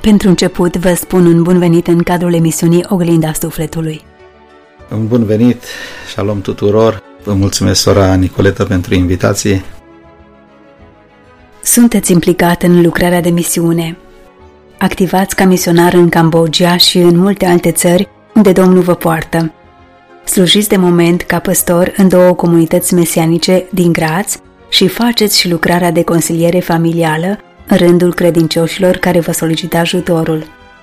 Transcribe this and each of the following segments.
Pentru început, vă spun un bun venit în cadrul emisiunii Oglinda Sufletului. Un bun venit, shalom tuturor. Vă mulțumesc, sora Nicoleta, pentru invitație. Sunteți implicat în lucrarea de misiune. Activați ca misionar în Cambodgia și în multe alte țări unde Domnul vă poartă. Slujiți de moment ca păstor în 2 comunități mesianice din Graz și faceți și lucrarea de consiliere familială în rândul credincioșilor care vă solicită ajutorul.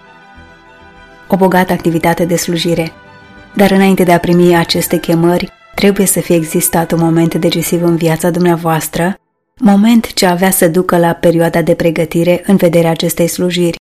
O bogată activitate de slujire. Dar înainte de a primi aceste chemări, trebuie să fie existat un moment decisiv în viața dumneavoastră, moment ce avea să ducă la perioada de pregătire în vederea acestei slujiri.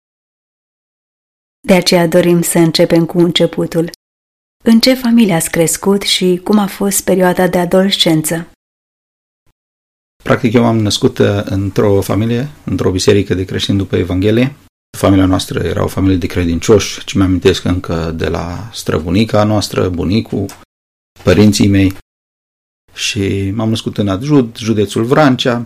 De aceea dorim să începem cu începutul. În ce familie ați crescut și cum a fost perioada de adolescență? Practic, eu m-am născut într-o familie, într-o biserică de creștini după Evanghelie. Familia noastră era o familie de credincioși, ce mi-amintesc încă de la străbunica noastră, bunicul, părinții mei. Și m-am născut în Adjud, județul Vrancea.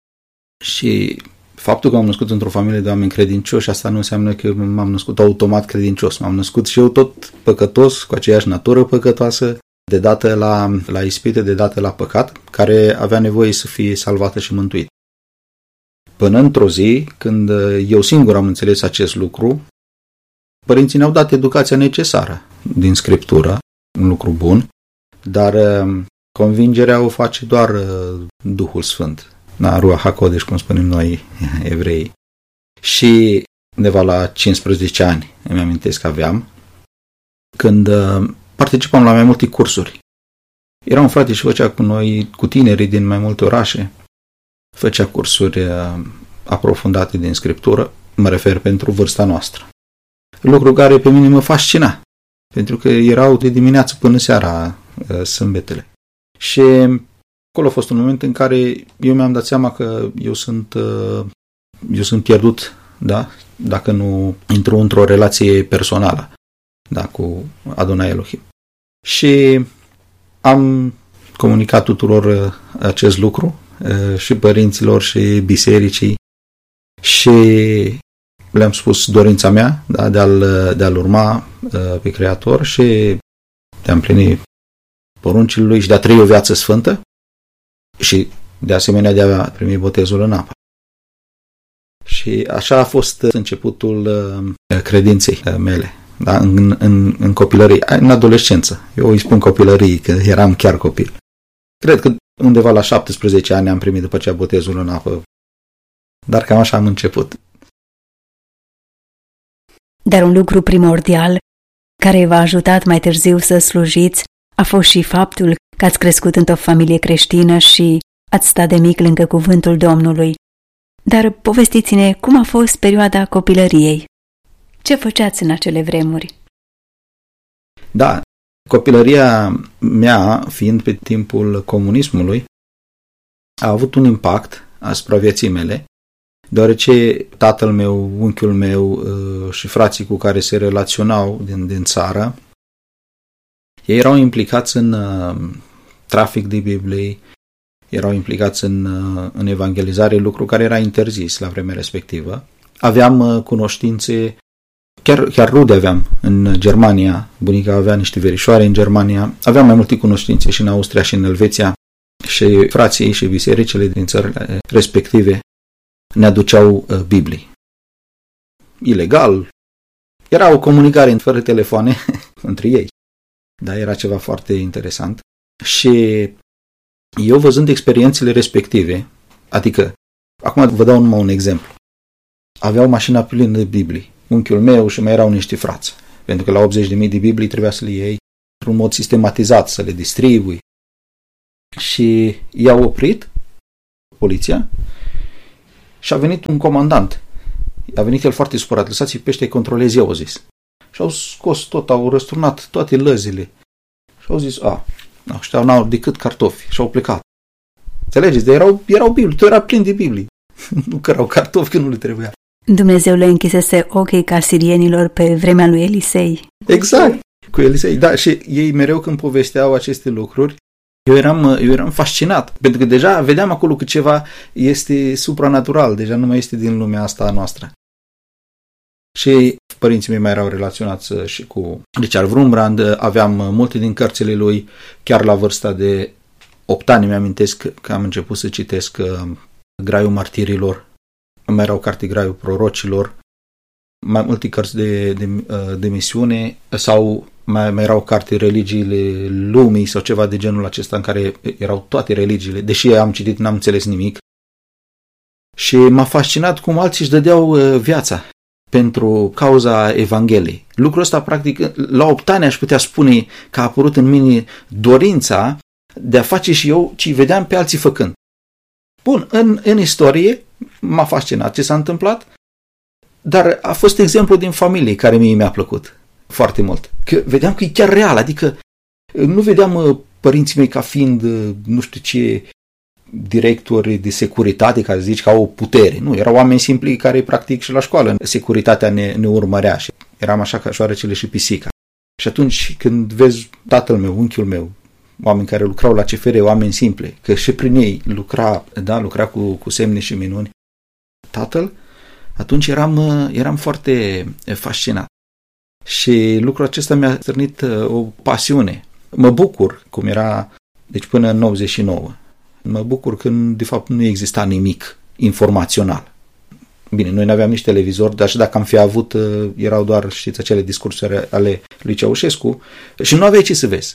Și faptul că m-am născut într-o familie de oameni credincioși, asta nu înseamnă că m-am născut automat credincios. M-am născut și eu tot păcătos, cu aceeași natură păcătoasă, de dată la ispite, de dată la păcat, care avea nevoie să fie salvată și mântuită. Până într-o zi, când eu singur am înțeles acest lucru, părinții ne-au dat educația necesară din Scriptură, un lucru bun, dar convingerea o face doar Duhul Sfânt, Ruach HaKodesh, cum spunem noi evrei. Și undeva la 15 ani, îmi amintesc că aveam, când participam la mai multe cursuri. Era un frate și făcea cu noi, cu tinerii din mai multe orașe, făcea cursuri aprofundate din Scriptură, mă refer pentru vârsta noastră. Lucru care pe mine mă fascina, pentru că erau de dimineață până seara sâmbetele. Și acolo a fost un moment în care eu mi-am dat seama că eu sunt pierdut, da? Dacă nu intru într-o relație personală, da, cu Adonai Elohim. Și am comunicat tuturor acest lucru, și părinților și bisericii, și le-am spus dorința mea, da, de a-L urma pe Creator și de a împlini poruncile Lui și de a trăi o viață sfântă și de asemenea de a primi botezul în apă. Și așa a fost începutul credinței mele, da, în copilărie, în adolescență. Eu îi spun copilărie, că eram chiar copil. Cred că undeva la 17 ani am primit după aceea botezul în apă, dar cam așa am început. Dar un lucru primordial care v-a ajutat mai târziu să slujiți a fost și faptul că ați crescut într-o familie creștină și ați stat de mic lângă cuvântul Domnului. Dar povestiți-ne cum a fost perioada copilăriei. Ce făceați în acele vremuri? Da, copilăria mea, fiind pe timpul comunismului, a avut un impact asupra vieții mele, deoarece tatăl meu, unchiul meu și frații cu care se relaționau din țară, ei erau implicați în trafic de Biblie, erau implicați în evangelizare, lucru care era interzis la vremea respectivă. Aveam cunoștințe, chiar rude aveam în Germania, bunica avea niște verișoare în Germania, aveam mai multe cunoștințe și în Austria și în Elveția și frații și bisericile din țările respective ne aduceau Biblii. Ilegal, era o comunicare fără telefoane între ei, dar era ceva foarte interesant. Și eu, văzând experiențele respective, adică, acum vă dau numai un exemplu, aveau mașina plină de Biblii, unchiul meu și mai erau niște frați, pentru că la 80.000 de Biblii trebuia să le iei într-un mod sistematizat, să le distribui. Și i-au oprit poliția și a venit un comandant. A venit el foarte supărat, lăsați-i pe ăștia, controlezi eu, au zis. Și au scos tot, au răsturnat toate lăzile. Și au zis, ăștia n-au decât cartofi. Și au plecat. Înțelegeți? Dar erau Biblii, tot era plin de Biblii. Nu că erau cartofi, că nu le trebuia. Dumnezeu le închisese ochii ca sirienilor pe vremea lui Elisei. Exact, cu Elisei. Da, și ei mereu când povesteau aceste lucruri, eu eram fascinat, pentru că deja vedeam acolo că ceva este supranatural, deja nu mai este din lumea asta a noastră. Și părinții mei mai erau relaționați și cu Richard Wurmbrand, aveam multe din cărțile lui, chiar la vârsta de 8 ani mi-amintesc că am început să citesc Graiul Martirilor, mai erau carte Graiul Prorocilor, mai multe cărți de misiune sau mai erau carte Religiile Lumii sau ceva de genul acesta în care erau toate religiile, deși am citit, n-am înțeles nimic. Și m-a fascinat cum alții își dădeau viața pentru cauza Evangheliei. Lucrul ăsta, practic, la 8 ani aș putea spune că a apărut în mine dorința de a face și eu ce vedeam pe alții făcând. Bun, în istorie m-a fascinat ce s-a întâmplat, dar a fost exemplu din familie care mie mi-a plăcut foarte mult. Că vedeam că e chiar real, adică nu vedeam părinții mei ca fiind, nu știu ce, directori de securitate, ca să zici, ca o putere. Nu, erau oameni simpli care, practic, și la școală securitatea ne urmărea și eram așa ca șoarecele și pisica. Și atunci când vezi tatăl meu, unchiul meu, oameni care lucrau la CFR, oameni simpli, că și prin ei lucra cu semne și minuni, tatăl, atunci eram foarte fascinat. Și lucrul acesta mi-a stârnit o pasiune. Mă bucur, cum era, deci până în 99, mă bucur când, de fapt, nu exista nimic informațional. Bine, noi nu aveam nici televizor, dar și dacă am fi avut, erau doar, știți, acele discursuri ale lui Ceaușescu și nu aveai ce să vezi.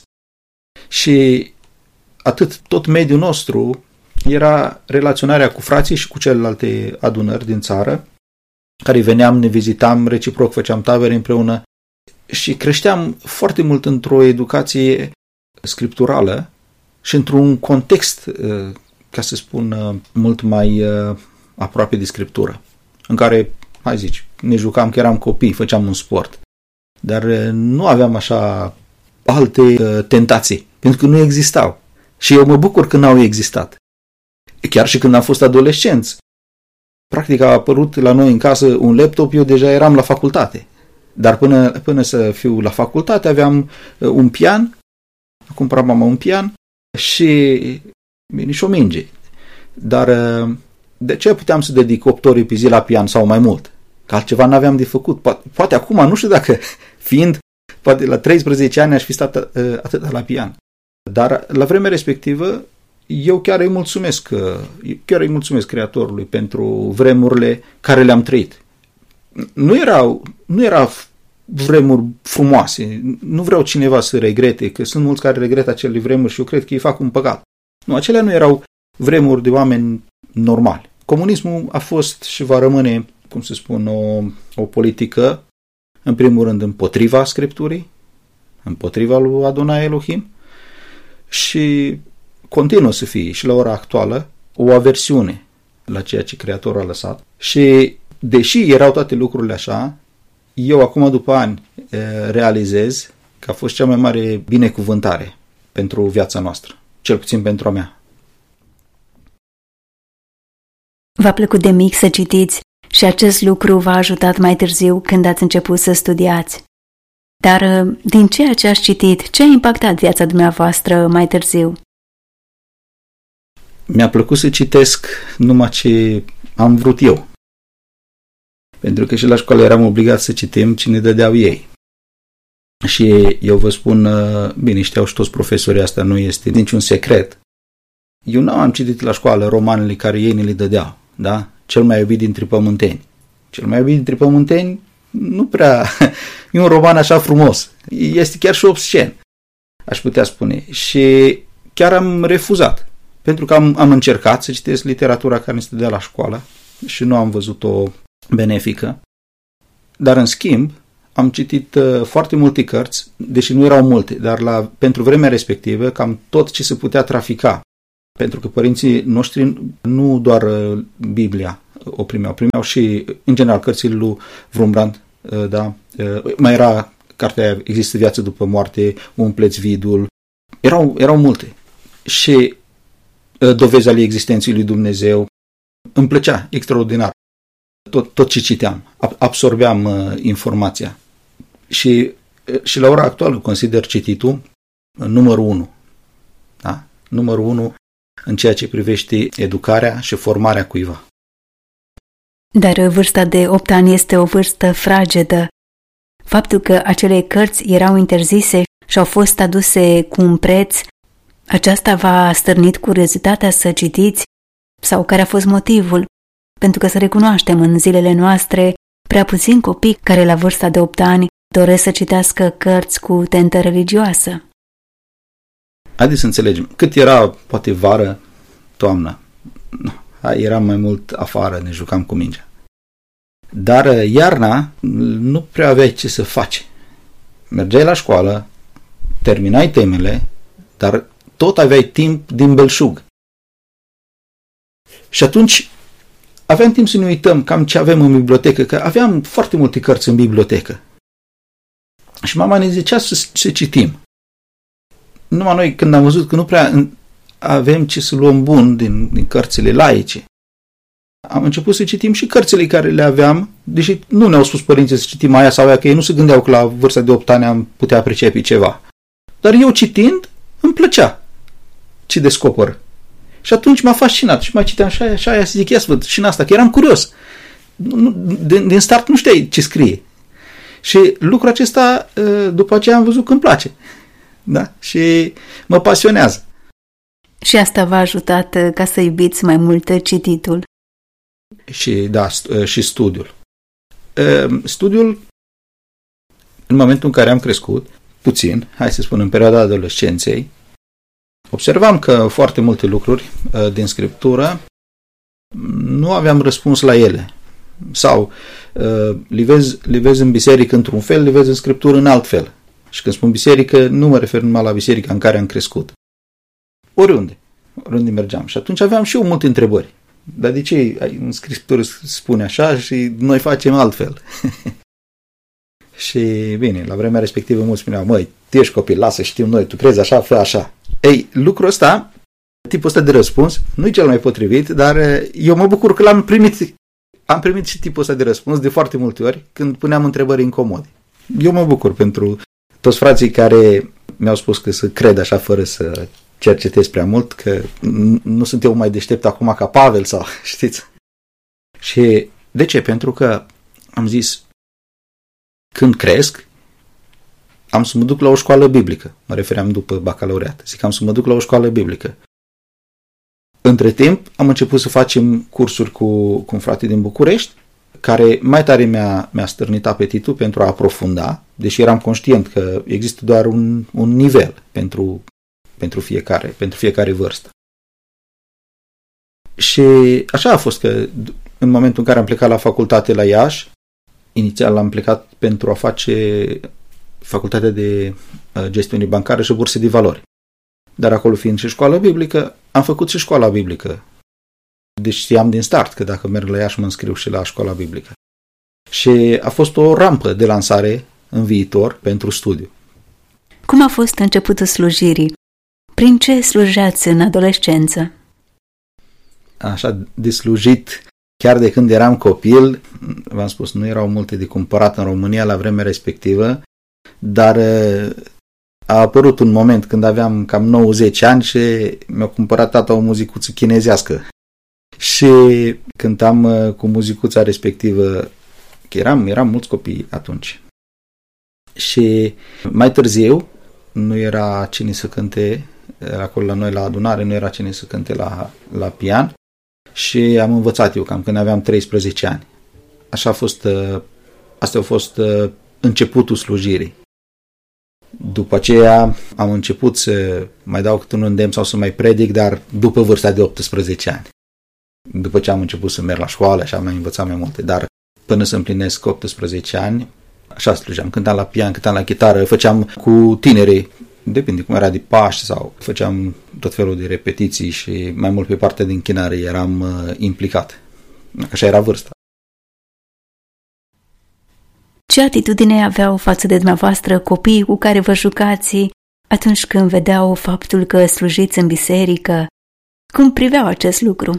Și tot mediul nostru era relaționarea cu frații și cu celelalte adunări din țară, care veneam, ne vizitam, reciproc făceam tabere împreună și creșteam foarte mult într-o educație scripturală și într-un context, ca să spun, mult mai aproape de scriptură, în care, hai zici, ne jucam că eram copii, făceam un sport, dar nu aveam așa alte tentații, pentru că nu existau. Și eu mă bucur că n-au existat. Chiar și când am fost adolescenți, practic a apărut la noi în casă un laptop, eu deja eram la facultate. Dar până să fiu la facultate aveam un pian, cumpăra mama un pian și o minge. Dar de ce puteam să dedic 8 ore pe zi la pian sau mai mult? Că altceva n-aveam de făcut. Poate acum, nu știu dacă poate la 13 ani aș fi stat atât la pian. Dar la vremea respectivă eu chiar îi mulțumesc Creatorului pentru vremurile care le-am trăit. Nu erau vremuri frumoase. Nu vreau cineva să regrete, că sunt mulți care regretă acele vremuri și eu cred că îi fac un păcat. Nu, acelea nu erau vremuri de oameni normali. Comunismul a fost și va rămâne, cum să spun, o politică, în primul rând, împotriva Scripturii, împotriva lui Adonai Elohim și continuă să fie și la ora actuală o aversiune la ceea ce Creatorul a lăsat. Și deși erau toate lucrurile așa, eu acum după ani realizez că a fost cea mai mare binecuvântare pentru viața noastră, cel puțin pentru a mea. V-a plăcut de mic să citiți și acest lucru v-a ajutat mai târziu când ați început să studiați. Dar din ceea ce ați citit, ce a impactat viața dumneavoastră mai târziu? Mi-a plăcut să citesc numai ce am vrut eu. Pentru că și la școală eram obligat să citim ce ne dădeau ei. Și eu vă spun, bine, știau și toți profesorii, asta nu este niciun secret. Eu nu am citit la școală romanele care ei ne le dădeau, da? Cel mai iubit dintre pământeni. Cel mai iubit dintre pământeni nu prea e un roman așa frumos. Este chiar și obscen, aș putea spune. Și chiar am refuzat. Pentru că am încercat să citesc literatura care ne se dădea la școală și nu am văzut-o benefică. Dar în schimb am citit foarte multe cărți, deși nu erau multe, dar pentru vremea respectivă cam tot ce se putea trafica. Pentru că părinții noștri nu doar Biblia o primeau și, în general, cărțile lui Wurmbrand, da? Mai era cartea Există viață după moarte, Umpleți vidul, erau multe. Și dovezi ale existenței lui Dumnezeu. Îmi plăcea extraordinar tot ce citeam. Absorbeam informația. Și la ora actuală consider cititul numărul 1. Da? Numărul 1 în ceea ce privește educarea și formarea cuiva. Dar vârsta de 8 ani este o vârstă fragedă. Faptul că acele cărți erau interzise și au fost aduse cu un preț, aceasta v-a stârnit curiozitatea să citiți? Sau care a fost motivul? Pentru că să recunoaștem, în zilele noastre, prea puțini copii care la vârsta de 8 ani doresc să citească cărți cu tentă religioasă. Haideți să înțelegem. Cât era, poate, vară, toamnă, eram mai mult afară, ne jucam cu mingea. Dar iarna nu prea aveai ce să faci. Mergeai la școală, terminai temele, dar tot aveai timp din belșug. Și atunci aveam timp să ne uităm cam ce avem în bibliotecă, că aveam foarte multe cărți în bibliotecă. Și mama ne zicea să citim. Numai noi, când am văzut că nu prea avem ce să luăm bun din cărțile laice, am început să citim și cărțile care le aveam, deși nu ne-au spus părinții să citim aia sau aia, că ei nu se gândeau că la vârsta de 8 ani am putea pricepi ceva. Dar eu citind, îmi plăcea ce descoper. Și atunci m-a fascinat și mai citeam și aia, să zic, ia să văd și în asta, că eram curios. Din start nu știai ce scrie. Și lucrul acesta, după aceea am văzut că îmi place. Da? Și mă pasionează. Și asta v-a ajutat ca să iubiți mai mult cititul. Și da, și studiul. Studiul, în momentul în care am crescut, puțin, hai să spun în perioada adolescenței, observam că foarte multe lucruri din Scriptură nu aveam răspuns la ele. Sau le vezi în biserică într-un fel, le vezi în Scriptură în alt fel. Și când spun biserică, nu mă refer numai la biserica în care am crescut. Oriunde mergeam. Și atunci aveam și eu multe întrebări. Dar de ce în Scriptură spune așa și noi facem altfel? Și bine, la vremea respectivă mulți spuneau, măi, tu ești copil, lasă, știm noi, tu crezi așa, fă așa. Ei, lucrul ăsta, tipul ăsta de răspuns, nu e cel mai potrivit, dar eu mă bucur că l-am primit. Am primit și tipul ăsta de răspuns de foarte multe ori când puneam întrebări incomode. Eu mă bucur pentru toți frații care mi-au spus că să cred așa fără să cercetez prea mult, că nu sunt eu mai deștept acum ca Pavel sau știți. Și de ce? Pentru că am zis, când cresc, am să mă duc la o școală biblică. Mă refeream după bacalaureat. Zic, am să mă duc la o școală biblică. Între timp, am început să facem cursuri cu un frate din București, care mai tare mi-a stârnit apetitul pentru a aprofunda, deși eram conștient că există doar un nivel pentru fiecare vârstă. Și așa a fost că în momentul în care am plecat la facultate la Iași, inițial am plecat pentru a face facultatea de gestiune bancară și bursă de valori. Dar acolo fiind și școala biblică, am făcut și școala biblică. Deci știam din start că dacă merg la Iași mă înscriu și la școala biblică. Și a fost o rampă de lansare în viitor pentru studiu. Cum a fost începutul slujirii? Prin ce slujeați în adolescență? Așa, de slujit, chiar de când eram copil, v-am spus, nu erau multe de cumpărat în România la vremea respectivă, dar a apărut un moment când aveam cam 90 ani și mi-a cumpărat tata o muzicuță chinezească. Și cântam cu muzicuța respectivă, că eram mulți copii atunci. Și mai târziu, nu era cine să cânte, acolo la noi la adunare, nu era cine să cânte la pian și am învățat eu cam când aveam 13 ani. Așa a fost, asta a fost începutul slujirii. După aceea am început să mai dau câte un îndemn sau să mai predic, dar după vârsta de 18 ani. După ce am început să merg la școală și am mai învățat mai multe, dar până să împlinesc 18 ani, așa slujeam. Cântam la pian, cântam la chitară, făceam cu tinerii, depinde cum era de Paști sau făceam tot felul de repetiții și mai mult pe partea de închinare eram implicat. Așa era vârsta. Ce atitudine aveau față de dumneavoastră copiii cu care vă jucați atunci când vedeau faptul că slujiți în biserică? Cum priveau acest lucru?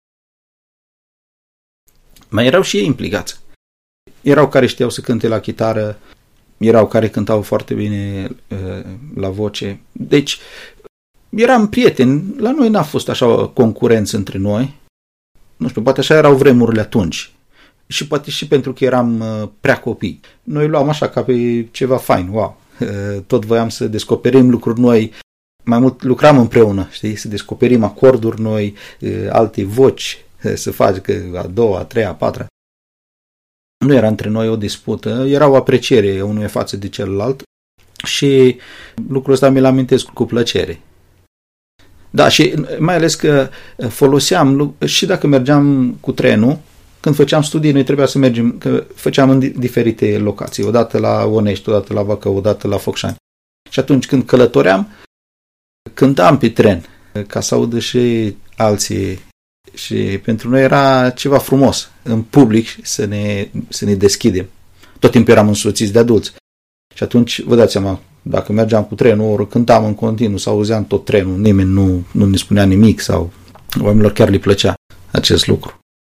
Mai erau și ei implicați. Erau care știau să cânte la chitară, erau care cântau foarte bine la voce. Deci, eram prieteni. La noi n-a fost așa o concurență între noi. Nu știu, poate așa erau vremurile atunci. și poate și pentru că eram prea copii. Noi luam așa ca pe ceva fain, wow. Tot voiam să descoperim lucruri noi, mai mult lucram împreună, știi, să descoperim acorduri noi, alte voci, să faci că a doua, a treia, a patra. Nu era între noi o dispută, era o apreciere unul față de celălalt și lucrul ăsta mi-l amintesc cu plăcere. Da, și mai ales că foloseam, și dacă mergeam cu trenul, când făceam studii, noi trebuia să mergem, că făceam în diferite locații, odată la Onești, odată la Bacău, odată la Focșani. Și atunci când călătoream, cântam pe tren, ca să audă și alții. Și pentru noi era ceva frumos, în public, să ne deschidem. Tot timpul eram însoțiți de adulți. Și atunci, vă dați seama, dacă mergeam cu trenul, ori cântam în continuu, sau auzeam tot trenul, nimeni nu ne spunea nimic, sau oamenilor chiar le plăcea acest lucru.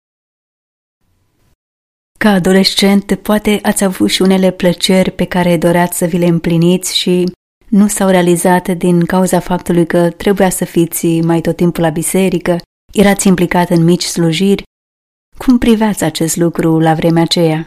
Ca adolescent, poate ați avut și unele plăceri pe care doreați să vi le împliniți și nu s-au realizat din cauza faptului că trebuia să fiți mai tot timpul la biserică, erați implicat în mici slujiri. Cum priveați acest lucru la vremea aceea?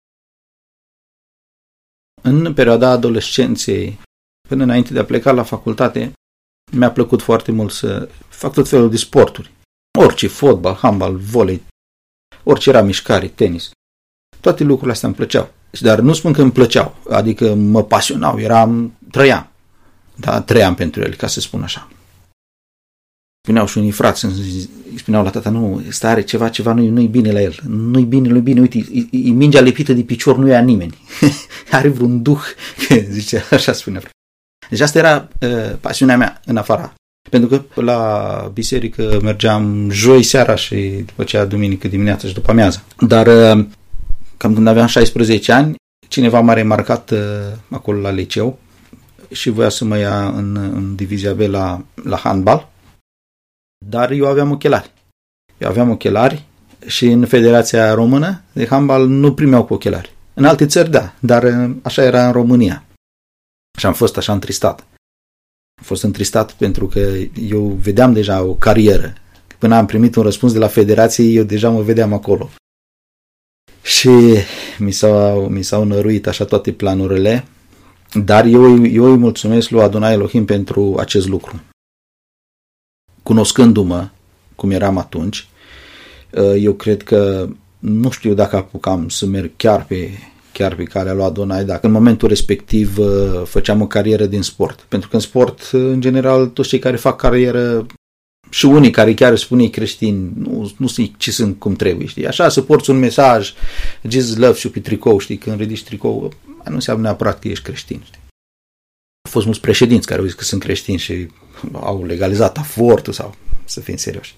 În perioada adolescenței, până înainte de a pleca la facultate, mi-a plăcut foarte mult să fac tot felul de sporturi. Orice, fotbal, handbal, volei, orice era mișcare, tenis. Toate lucrurile astea îmi plăceau. Dar nu spun că îmi plăceau, adică mă pasionau, trăiam. Da, trăiam pentru ele, ca să spun așa. Spuneau și unii frați, îi spuneau la tata, nu, ăsta are ceva nu-i bine la el. Nu-i bine, uite, e mingea lipită de picior, nu ia nimeni. Are vreun duh, zice, așa spunea. Deci asta era pasiunea mea în afara. Pentru că la biserică mergeam joi seara și după aceea duminică dimineața și după amiază. Dar cam când aveam 16 ani, cineva m-a remarcat acolo la liceu și voia să mă ia în divizia B la handbal. Dar eu aveam ochelari. Și în Federația Română de handbal nu primeau cu ochelari. În alte țări, da, dar așa era în România. Și am fost așa întristat. Am fost întristat pentru că eu vedeam deja o carieră. Până am primit un răspuns de la Federație, eu deja mă vedeam acolo. Și mi s-au năruit așa toate planurile, dar eu îi mulțumesc lui Adonai Elohim pentru acest lucru. Cunoscându-mă cum eram atunci, eu cred că nu știu dacă apucam să merg chiar pe calea lui Adonai, dacă în momentul respectiv făceam o carieră din sport. Pentru că în sport, în general, toți cei care fac carieră și unii care chiar spun ei creștini, nu știu ce sunt cum trebuie, știi? Așa, să porți un mesaj, Jesus loves you pe tricou, știi? Când ridici tricou, nu înseamnă neapărat că ești creștin, știi? Au fost mulți președinți care au zis că sunt creștini și au legalizat avortul sau să fim serioși.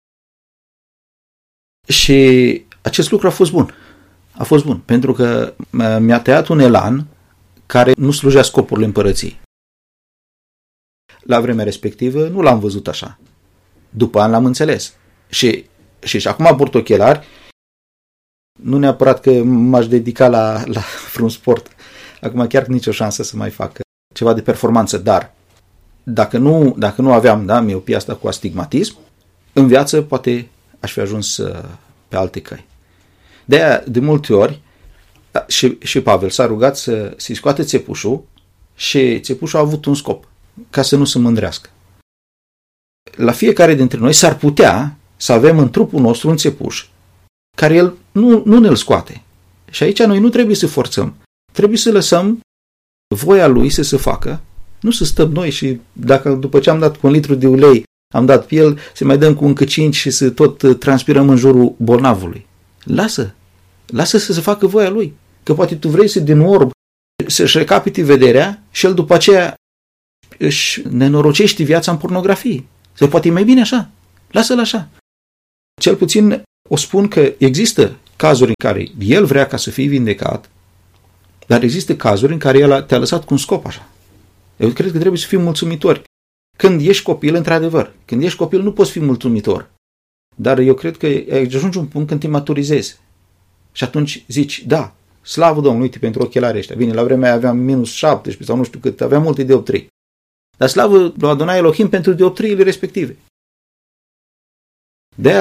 Și acest lucru a fost bun. A fost bun, pentru că mi-a tăiat un elan care nu slujea scopurile împărăției. La vremea respectivă nu l-am văzut așa. După ani l-am înțeles. Și acum port ochelari, nu neapărat că m-aș dedica la vreun sport. Acum chiar nicio șansă să mai fac ceva de performanță, dar dacă nu aveam miopia asta cu astigmatism, în viață poate aș fi ajuns pe alte căi. De-aia, de multe ori, și Pavel s-a rugat să-i scoate țepușul și țepușul a avut un scop, ca să nu se mândrească. La fiecare dintre noi s-ar putea să avem în trupul nostru un țepuș care el nu ne-l scoate. Și aici noi nu trebuie să forțăm. Trebuie să lăsăm voia lui să se facă, nu să stăm noi și dacă după ce am dat cu 1 litru de ulei am dat pe el, să mai dăm cu încă 5 și să tot transpirăm în jurul bolnavului. Lasă să se facă voia lui. Că poate tu vrei din orb să-și recapite vederea și el după aceea își nenorocește viața în pornografie. Sau poate e mai bine așa. Lasă-l așa. Cel puțin o spun că există cazuri în care el vrea ca să fii vindecat, dar există cazuri în care el te-a lăsat cu un scop așa. Eu cred că trebuie să fim mulțumitori. Când ești copil, într-adevăr, când ești copil nu poți fi mulțumitor. Dar eu cred că ajungi un punct când te maturizezi. Și atunci zici, da, slavă Domnului, uite, pentru ochelarii ăștia. Bine, la vremea aia aveam minus 17 sau nu știu cât, aveam multe dioptrii. Dar slavă lui Adonai Elohim pentru dioptriile respective. De-aia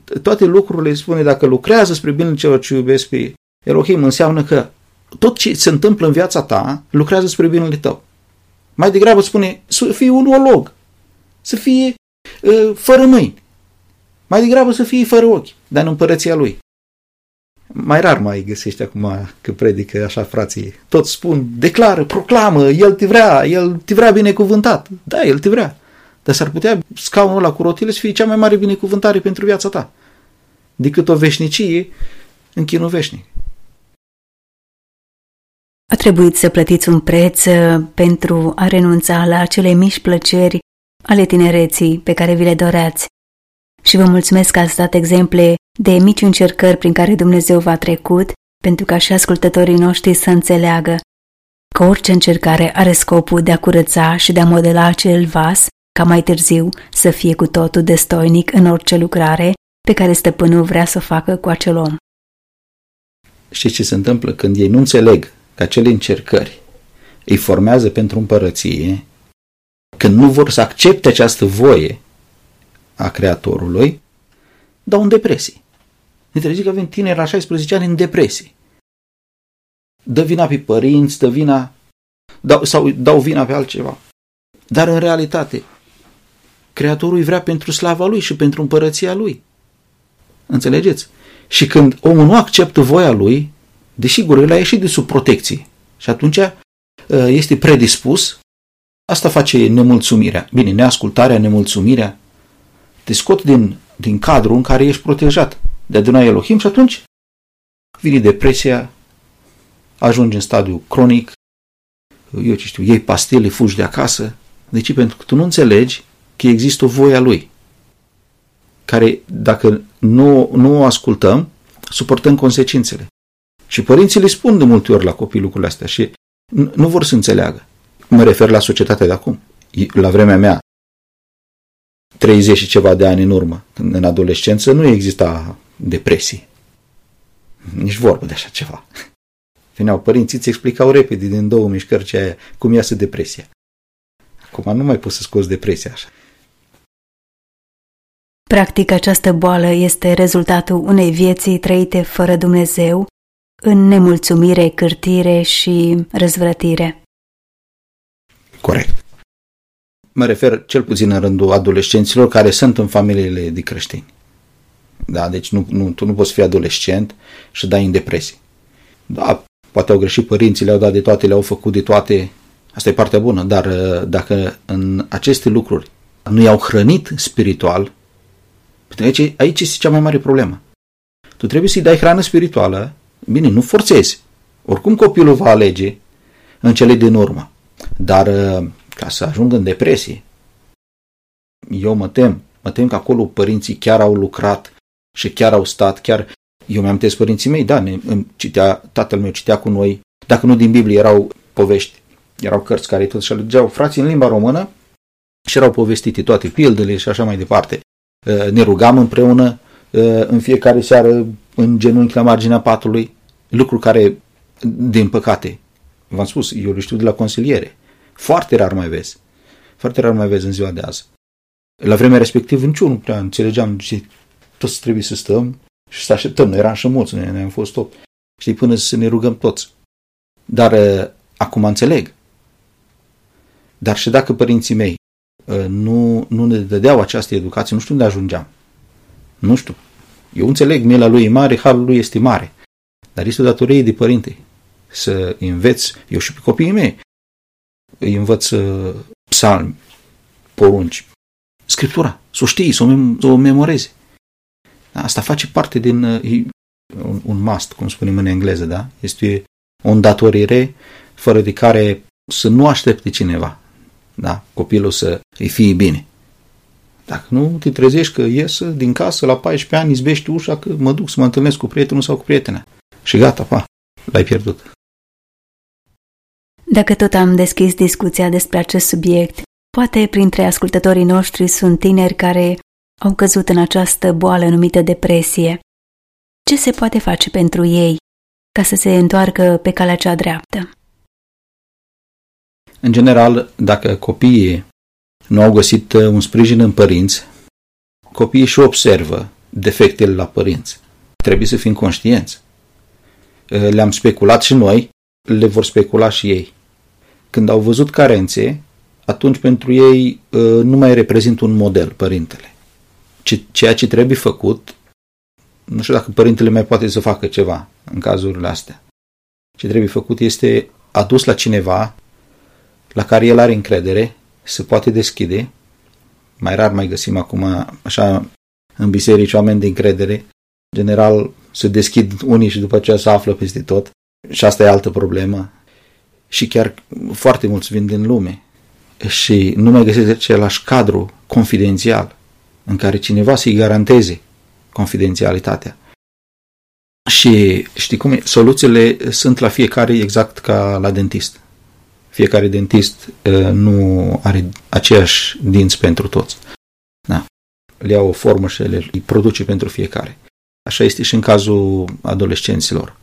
toate lucrurile, spune, dacă lucrează spre binele celor ce iubesc pe Elohim, înseamnă că tot ce se întâmplă în viața ta lucrează spre binele tău. Mai degrabă spune să fii un olog, să fie fără mâini, mai degrabă să fie fără ochi, dar în împărăția lui. Mai rar mai găsești acum că predică așa frații. Toți spun, declară, proclamă, el te vrea binecuvântat. Da, el te vrea. Dar s-ar putea scaunul ăla cu rotile să fie cea mai mare binecuvântare pentru viața ta, decât o veșnicie în chinul veșnic. A trebuit să plătiți un preț pentru a renunța la acele mici plăceri ale tinereții pe care vi le doreați. Și vă mulțumesc că ați dat exemple de mici încercări prin care Dumnezeu v-a trecut, pentru ca și ascultătorii noștri să înțeleagă că orice încercare are scopul de a curăța și de a modela acel vas, ca mai târziu să fie cu totul destoinic în orice lucrare pe care stăpânul vrea să o facă cu acel om. Știți ce se întâmplă când ei nu înțeleg că acele încercări îi formează pentru împărăție, când nu vor să accepte această voie a Creatorului, dau în depresie. Ne trezim că avem tineri la 16 ani în depresie. Dă vina pe părinți, dau vina pe altceva. Dar în realitate, Creatorul îi vrea pentru slava lui și pentru împărăția lui. Înțelegeți? Și când omul nu acceptă voia lui, desigur, el a ieșit de sub protecție. Și atunci este predispus. Asta face nemulțumirea. Bine, neascultarea, nemulțumirea te scot din cadrul în care ești protejat de Adonai Elohim și atunci vine depresia, ajungi în stadiu cronic, eu ce știu, iei pastile, fugi de acasă. De ce? Pentru că tu nu înțelegi că există o voie a lui, care, dacă nu o ascultăm, suportăm consecințele. Și părinții le spun de multe ori la copii lucrurile astea și nu vor să înțeleagă. Mă refer la societatea de acum. La vremea mea, 30 și ceva de ani în urmă, în adolescență, nu exista depresie. Nici vorbă de așa ceva. Veneau părinții, îți explicau repede din două mișcări cum iasă depresia. Acum nu mai poți să scoți depresia așa. Practic, această boală este rezultatul unei vieții trăite fără Dumnezeu, în nemulțumire, cârtire și răzvrătire. Corect. Mă refer cel puțin în rândul adolescenților care sunt în familiile de creștini. Da, deci tu nu poți fi adolescent și dai în depresie. Da, poate au greșit părinții, le-au dat de toate, le-au făcut de toate. Asta e partea bună, dar dacă în aceste lucruri nu i-au hrănit spiritual, aici este cea mai mare problemă. Tu trebuie să-i dai hrană spirituală, bine, nu forțezi. Oricum copilul va alege în cele din urmă. Dar ca să ajungă în depresie, eu mă tem că acolo părinții chiar au lucrat și chiar au stat, eu mi-am amintesc părinții mei, da, tatăl meu citea cu noi, dacă nu din Biblie erau povești, erau cărți care tot și alegeau frații în limba română și erau povestite toate pildele și așa mai departe. Ne rugam împreună în fiecare seară în genunchi la marginea patului, lucru care, din păcate, v-am spus, eu le știu de la consiliere. Foarte rar mai vezi în ziua de azi. La vremea respectivă nici eu nu prea înțelegeam ce toți trebuie să stăm și să așteptăm. Noi eram și mulți, noi am fost tot. Știi, până să ne rugăm toți. Dar acum înțeleg. Dar și dacă părinții mei nu ne dădeau această educație, nu știu unde ajungeam. Nu știu. Eu înțeleg, mila lui e mare, harul lui este mare. Dar este o datorie de părinte să înveți, eu și pe copiii mei, îi învăț psalmi, porunci, Scriptura, să o știi, să o memoreze. Asta face parte din un must, cum spunem în engleză, da? Este o îndatorire fără de care să nu aștepte cineva, da? Copilul să îi fie bine. Dacă nu te trezești că ies din casă la 14 ani, izbești ușa că mă duc să mă întâlnesc cu prietenul sau cu prietena. Și gata, l-ai pierdut. Dacă tot am deschis discuția despre acest subiect, poate printre ascultătorii noștri sunt tineri care au căzut în această boală numită depresie. Ce se poate face pentru ei ca să se întoarcă pe calea cea dreaptă? În general, dacă copiii nu au găsit un sprijin în părinți, copiii și observă defectele la părinți. Trebuie să fim conștienți. Le-am speculat și noi, le vor specula și ei. Când au văzut carențe, atunci pentru ei nu mai reprezintă un model, părintele. Ceea ce trebuie făcut, nu știu dacă părintele mai poate să facă ceva în cazurile astea. Ce trebuie făcut este adus la cineva la care el are încredere, se poate deschide. Mai rar mai găsim acum așa în biserici oameni de încredere. General se deschid unii și după aceea se află peste tot. Și asta e altă problemă. Și chiar foarte mulți vin din lume și nu mai găsesc același cadru confidențial în care cineva să-i garanteze confidențialitatea. Și știi cum e? Soluțiile sunt la fiecare exact ca la dentist. Fiecare dentist nu are aceiași dinți pentru toți. Da. Le ia o formă și le produce pentru fiecare. Așa este și în cazul adolescenților.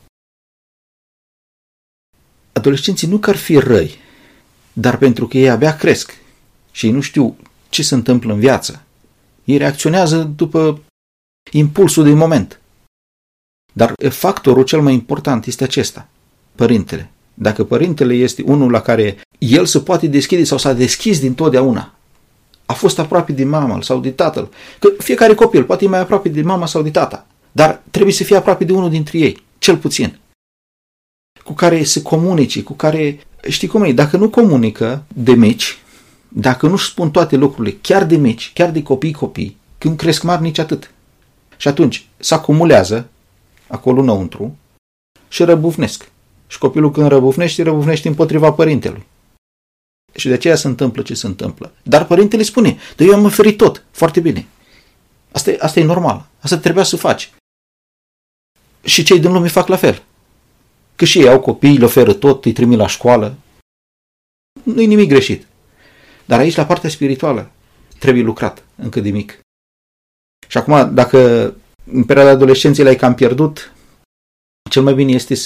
Adolescenții nu că ar fi răi, dar pentru că ei abia cresc și ei nu știu ce se întâmplă în viață, ei reacționează după impulsul din moment. Dar factorul cel mai important este acesta, părintele. Dacă părintele este unul la care el se poate deschide sau s-a deschis dintotdeauna, a fost aproape de mama sau de tatăl, că fiecare copil poate fi mai aproape de mama sau de tata, dar trebuie să fie aproape de unul dintre ei, cel puțin, cu care se comunice, cu care, știi cum e, dacă nu comunică de mici, dacă nu-și spun toate lucrurile, chiar de mici, chiar de copii, când cresc mari nici atât. Și atunci se acumulează acolo înăuntru și răbufnesc. Și copilul când răbufnește împotriva părintelui. Și de aceea se întâmplă ce se întâmplă. Dar părintele spune, dar eu am oferit tot, foarte bine. Asta e normal, asta trebuia să faci. Și cei din lume fac la fel. Că și ei au copii, le oferă tot, îi trimit la școală. Nu-i nimic greșit. Dar aici, la partea spirituală, trebuie lucrat încă de mic. Și acum, dacă în perioada adolescenței l-ai cam pierdut, cel mai bine este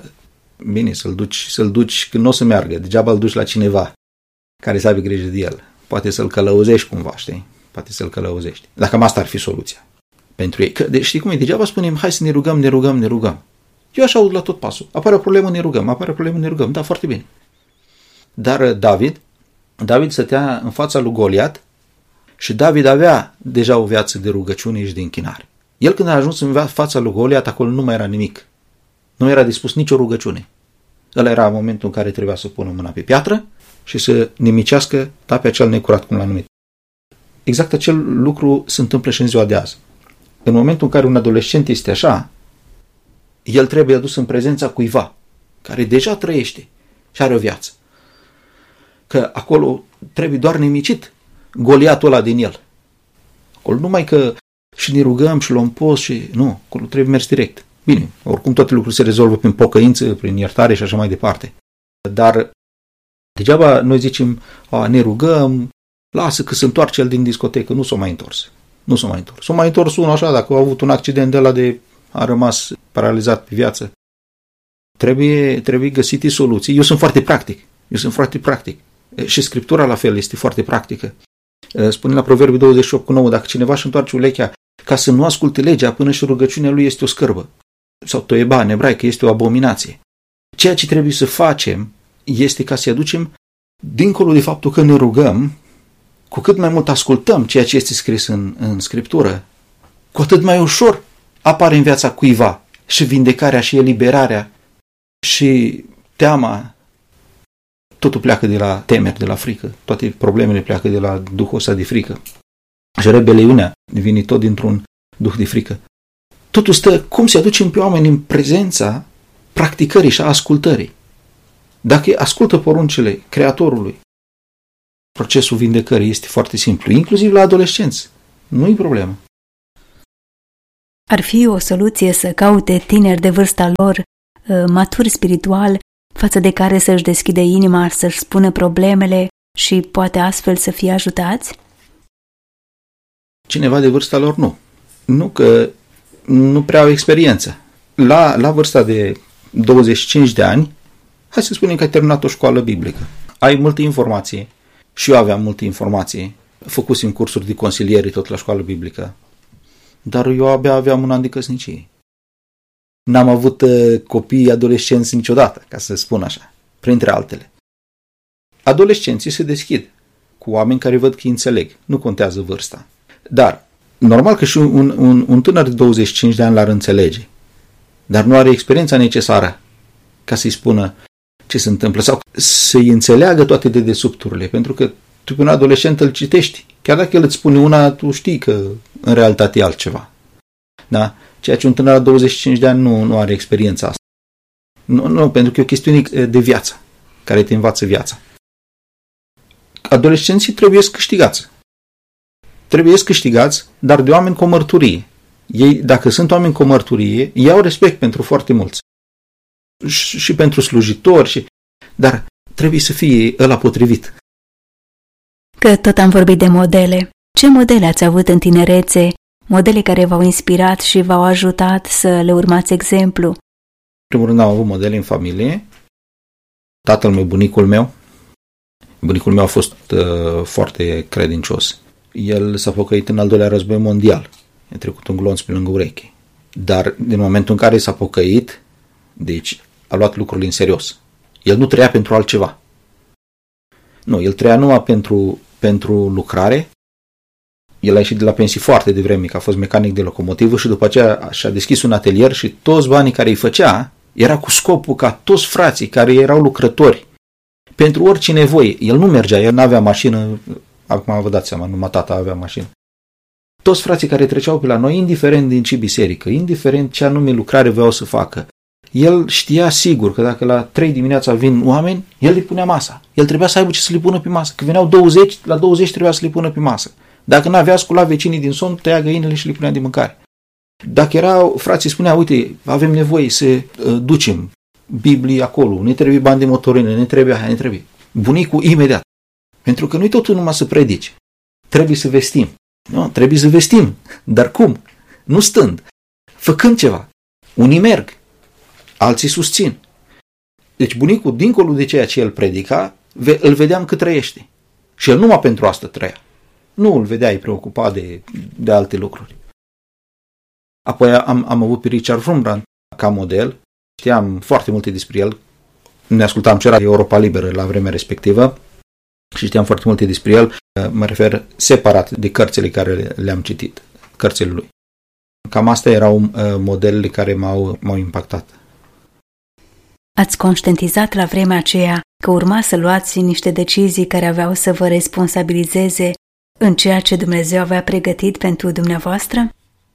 să-l duci când nu o să meargă. Degeaba îl duci la cineva care să aibă grijă de el. Poate să-l călăuzești cumva, știi? Poate să-l călăuzești. Dacă cam asta ar fi soluția pentru ei. Că, știi cum e? Degeaba spunem, hai să ne rugăm. Eu așa aud la tot pasul. Apare o problemă, ne rugăm. Da, foarte bine. Dar David stătea în fața lui Goliat și David avea deja o viață de rugăciune și de închinare. El când a ajuns în fața lui Goliat, acolo nu mai era nimic. Nu era dispus nicio rugăciune. Ăla era momentul în care trebuia să pună mâna pe piatră și să nimicească pe acel necurat, cum l-a numit. Exact acel lucru se întâmplă și în ziua de azi. În momentul în care un adolescent este așa, el trebuie adus în prezența cuiva care deja trăiește și are o viață. Că acolo trebuie doar nimicit Goliatul ăla din el. Acolo numai că și ne rugăm și luăm post și... Nu, acolo trebuie mers direct. Bine, oricum toate lucrurile se rezolvă prin pocăință, prin iertare și așa mai departe. Dar degeaba noi zicem, ne rugăm, lasă că se întoarce el din discotecă. Nu s-o mai întors. S-o mai întors unul așa, dacă a avut un accident de ăla a rămas paralizat pe viață. Trebuie găsite soluții. Eu sunt foarte practic. Și Scriptura la fel este foarte practică. Spune la Proverbii 28:9, dacă cineva își întoarce urechea ca să nu asculte legea până și rugăciunea lui este o scârbă. Sau toeba în ebraică este o abominație. Ceea ce trebuie să facem este ca să-i aducem, dincolo de faptul că ne rugăm, cu cât mai mult ascultăm ceea ce este scris în Scriptură, cu atât mai ușor apare în viața cuiva și vindecarea și eliberarea și teama. Totul pleacă de la temeri, de la frică. Toate problemele pleacă de la duhul ăsta de frică. Și rebeliunea vine tot dintr-un duh de frică. Totul stă cum se aducem pe oameni în prezența practicării și a ascultării. Dacă ascultă poruncile Creatorului, procesul vindecării este foarte simplu, inclusiv la adolescenți. Nu-i problemă. Ar fi o soluție să caute tineri de vârsta lor, maturi spiritual, față de care să-și deschide inima, să-și spună problemele și poate astfel să fie ajutați? Cineva de vârsta lor nu. Nu că nu prea au experiență. La vârsta de 25 de ani, hai să spunem că ai terminat o școală biblică. Ai multă informație și eu aveam multă informație. Făcusem cursuri de consiliere tot la școală biblică. dar eu abia aveam un an de căsnicie. N-am avut copii adolescenți niciodată, ca să spun așa, printre altele. Adolescenții se deschid cu oameni care văd că îi înțeleg. Nu contează vârsta. Dar, normal că și un tânăr de 25 de ani l-ar înțelege, dar nu are experiența necesară ca să-i spună ce se întâmplă sau să-i înțeleagă toate dedesubturile, pentru că tu pe un adolescent îl citești. Chiar dacă el îți spune una, tu știi că în realitate e altceva. Da? Ceea ce un tânăr la 25 de ani nu are experiența asta. Nu, pentru că e o chestiune de viață, care te învață viața. Adolescenții trebuie câștigați. Trebuie câștigați, dar de oameni cu o mărturie. Ei, dacă sunt oameni cu o mărturie, ei au respect pentru foarte mulți. Și pentru slujitori, dar trebuie să fie ăla potrivit. Că tot am vorbit de modele. Ce modele ați avut în tinerețe? Modele care v-au inspirat și v-au ajutat să le urmați exemplu? În primul rând am avut modele în familie. Tatăl meu, bunicul meu. Bunicul meu a fost foarte credincios. El s-a pocăit în al doilea război mondial. A trecut un glonț pe lângă ureche. Dar din momentul în care s-a pocăit, deci a luat lucrurile în serios. El nu trăia pentru altceva. Nu, el trăia numai pentru lucrare. El a ieșit de la pensii foarte devreme, că a fost mecanic de locomotivă și după aceea și-a deschis un atelier și toți banii care îi făcea era cu scopul ca toți frații care erau lucrători pentru orice nevoie. El nu mergea, el n-avea mașină, acum vă dați seama, numai tata avea mașină. Toți frații care treceau pe la noi, indiferent din ce biserică, indiferent ce anume lucrare voiau să facă, el știa sigur că dacă la 3 dimineața vin oameni, el le punea masa. El trebuia să aibă ce să le pună pe masă. Că veneau 20, la 20 trebuia să le pună pe masă. Dacă n-avea, scula vecinii din somn, tăia găinile și le punea de mâncare. Dacă erau, frații spunea, uite, avem nevoie să ducem Biblii acolo, ne trebuie bani de motorină, ne trebuie. Bunicul imediat. Pentru că nu-i totul numai să predici. Trebuie să vestim. Nu, trebuie să vestim. Dar cum? Nu stând. Făcând ceva. Unii merg. Alții susțin. Deci bunicul, dincolo de ceea ce el predica, îl vedeam că trăiește. Și el numai pentru asta trăia. Nu îl vedeai preocupat de alte lucruri. Apoi am avut pe Richard Wurmbrand ca model. Știam foarte multe despre el. Ne ascultam ce era Europa Liberă la vremea respectivă și știam foarte multe despre el. Mă refer separat de cărțile care le-am citit, cărțile lui. Cam astea erau modelele care m-au impactat. Ați conștientizat la vremea aceea că urma să luați niște decizii care aveau să vă responsabilizeze în ceea ce Dumnezeu avea pregătit pentru dumneavoastră?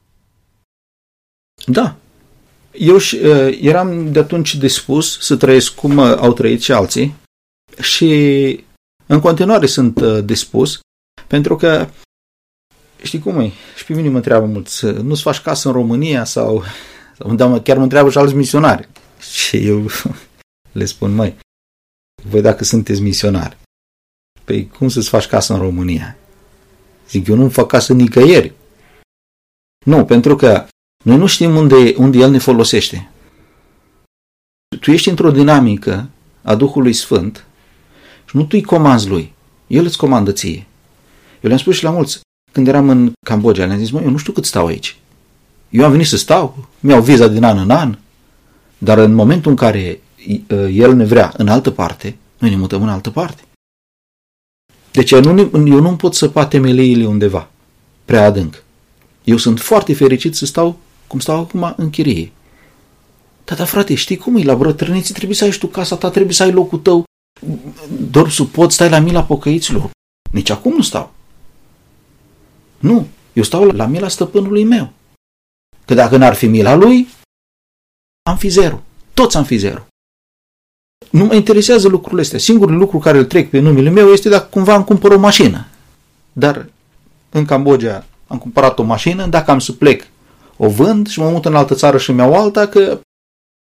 Da. Eu eram de atunci dispus să trăiesc cum au trăit și alții și în continuare sunt dispus, pentru că știi cum e? Și pe mine mă întreabă mulți, nu-ți faci casă în România sau chiar mă întreabă și alți misionari. Și eu le spun, măi, voi dacă sunteți misionari, păi cum să-ți faci casă în România? Zic, eu nu-mi fac casă nicăieri. Nu, pentru că noi nu știm unde El ne folosește. Tu ești într-o dinamică a Duhului Sfânt și nu tu îi comanzi Lui, El îți comandă ție. Eu le-am spus și la mulți, când eram în Cambodgia, le-am zis, măi, eu nu știu cât stau aici. Eu am venit să stau, mi-au viza din an în an, dar în momentul în care El ne vrea în altă parte, noi ne mutăm în altă parte. Deci eu nu pot săpa temeliile undeva, prea adânc. Eu sunt foarte fericit să stau cum stau acum în chirie. Tata, frate, știi cum e? La brătrâneții trebuie să ai și tu casa ta, trebuie să ai locul tău. Doar să poți stai la mila pocăiților. Nici acum nu stau. Nu, eu stau la mila stăpânului meu. Că dacă n-ar fi mila lui, am fi zero. Toți am fi zero. Nu mă interesează lucrurile astea. Singurul lucru care îl trec pe numele meu este dacă cumva îmi cumpăr o mașină. Dar în Cambodgia am cumpărat o mașină, dacă am să plec, o vând și mă mut în altă țară și îmi iau alta, că